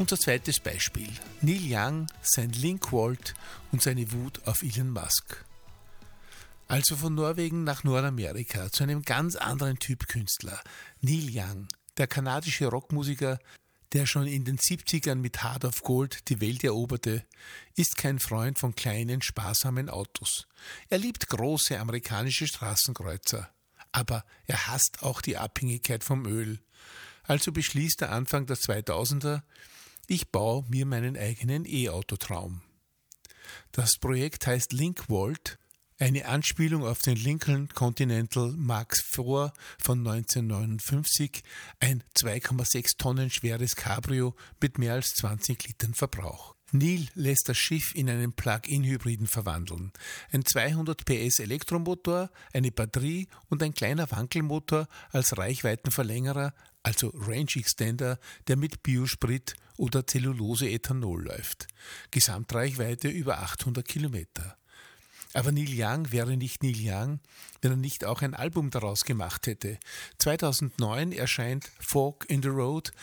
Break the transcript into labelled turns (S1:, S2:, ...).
S1: Unser zweites Beispiel. Neil Young, sein Link Vault und seine Wut auf Elon Musk. Also von Norwegen nach Nordamerika zu einem ganz anderen Typ Künstler. Neil Young, der kanadische Rockmusiker, der schon in den 70ern mit Heart of Gold die Welt eroberte, ist kein Freund von kleinen, sparsamen Autos. Er liebt große amerikanische Straßenkreuzer. Aber er hasst auch die Abhängigkeit vom Öl. Also beschließt er Anfang der 2000er, ich baue mir meinen eigenen E-Autotraum. Das Projekt heißt Link Vault, eine Anspielung auf den Lincoln Continental Mark IV von 1959, ein 2,6 Tonnen schweres Cabrio mit mehr als 20 Litern Verbrauch. Neil lässt das Schiff in einen Plug-in-Hybriden verwandeln. Ein 200 PS Elektromotor, eine Batterie und ein kleiner Wankelmotor als Reichweitenverlängerer, also Range Extender, der mit Biosprit oder Zellulose-Ethanol läuft. Gesamtreichweite über 800 Kilometer. Aber Neil Young wäre nicht Neil Young, wenn er nicht auch ein Album daraus gemacht hätte. 2009 erscheint Fork in the Road,